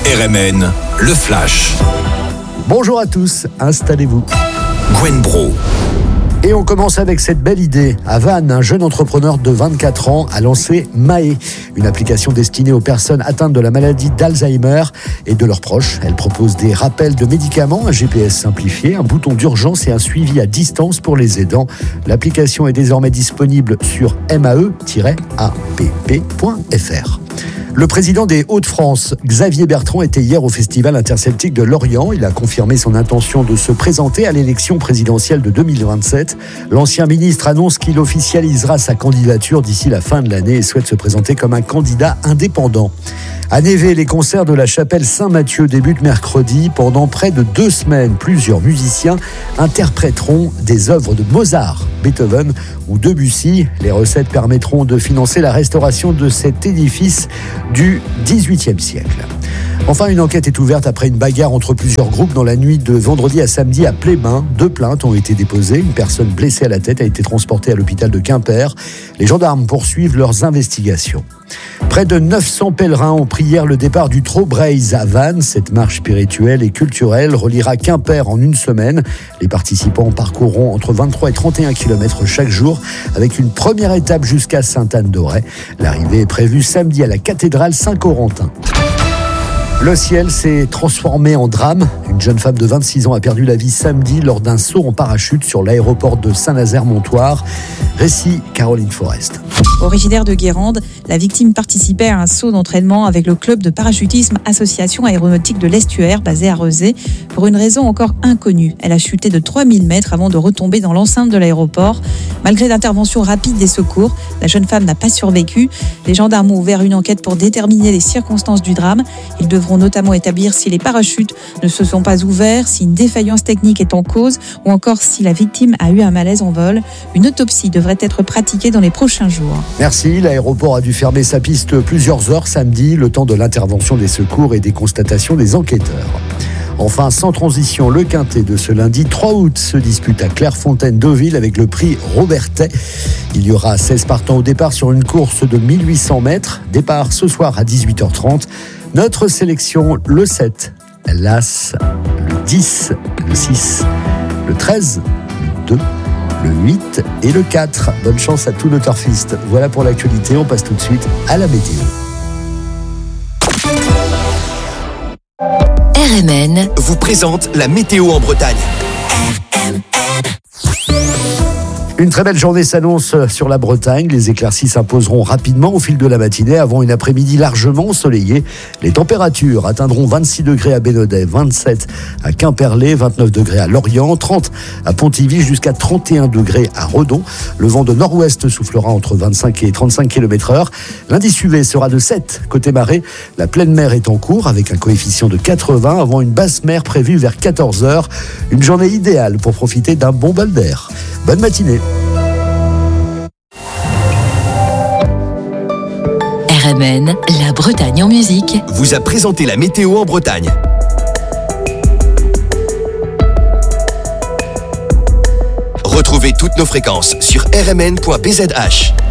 RMN, le Flash. Bonjour à tous, installez-vous. Gwen Bro. Et on commence avec cette belle idée. À Vannes, un jeune entrepreneur de 24 ans a lancé Maë, une application destinée aux personnes atteintes de la maladie d'Alzheimer et de leurs proches. Elle propose des rappels de médicaments, un GPS simplifié, un bouton d'urgence et un suivi à distance pour les aidants. L'application est désormais disponible sur mae-app.fr. Le président des Hauts-de-France, Xavier Bertrand, était hier au Festival interceltique de Lorient. Il a confirmé son intention de se présenter à l'élection présidentielle de 2027. L'ancien ministre annonce qu'il officialisera sa candidature d'ici la fin de l'année et souhaite se présenter comme un candidat indépendant. À Névé, les concerts de la chapelle Saint-Mathieu débutent mercredi. Pendant près de 2 semaines, plusieurs musiciens interpréteront des œuvres de Mozart, Beethoven ou Debussy. Les recettes permettront de financer la restauration de cet édifice du XVIIIe siècle. Enfin, une enquête est ouverte après une bagarre entre plusieurs groupes dans la nuit de vendredi à samedi à Plébain. 2 plaintes ont été déposées. Une personne blessée à la tête a été transportée à l'hôpital de Quimper. Les gendarmes poursuivent leurs investigations. Près de 900 pèlerins ont pris hier le départ du Trobriez à Vannes. Cette marche spirituelle et culturelle reliera Quimper en une semaine. Les participants parcourront entre 23 et 31 km chaque jour avec une première étape jusqu'à Sainte-Anne-d'Auray. L'arrivée est prévue samedi à la cathédrale Saint-Corentin. Le ciel s'est transformé en drame. Une jeune femme de 26 ans a perdu la vie samedi lors d'un saut en parachute sur l'aéroport de Saint-Nazaire-Montoire. Récit Caroline Forest. Originaire de Guérande, la victime participait à un saut d'entraînement avec le club de parachutisme Association Aéronautique de l'Estuaire basé à Rezé. Pour une raison encore inconnue, elle a chuté de 3000 mètres avant de retomber dans l'enceinte de l'aéroport. Malgré l'intervention rapide des secours, la jeune femme n'a pas survécu. Les gendarmes ont ouvert une enquête pour déterminer les circonstances du drame. Ils devront notamment établir si les parachutes ne se sont pas ouverts, si une défaillance technique est en cause ou encore si la victime a eu un malaise en vol. Une autopsie devrait être pratiquée dans les prochains jours. Merci. L'aéroport a dû fermer sa piste plusieurs heures samedi, le temps de l'intervention des secours et des constatations des enquêteurs. Enfin, sans transition, le quintet de ce lundi 3 août se dispute à Clairefontaine-Deauville avec le prix Robertet. Il y aura 16 partants au départ sur une course de 1800 mètres. Départ ce soir à 18h30. Notre sélection, le 7, l'As, le 10, le 6, le 13, le 2, le 8 et le 4. Bonne chance à tous nos turfistes. Voilà pour l'actualité, on passe tout de suite à la météo. RMN vous présente la météo en Bretagne. Une très belle journée s'annonce sur la Bretagne. Les éclaircies s'imposeront rapidement au fil de la matinée avant une après-midi largement ensoleillée. Les températures atteindront 26 degrés à Bénodet, 27 à Quimperlé, 29 degrés à Lorient, 30 à Pontivy, jusqu'à 31 degrés à Redon. Le vent de nord-ouest soufflera entre 25 et 35 km/h. L'indice UV sera de 7 côté marée. La pleine mer est en cours avec un coefficient de 80 avant une basse mer prévue vers 14h. Une journée idéale pour profiter d'un bon bol d'air. Bonne matinée. RMN, la Bretagne en musique, vous a présenté la météo en Bretagne. Retrouvez toutes nos fréquences sur rmn.bzh.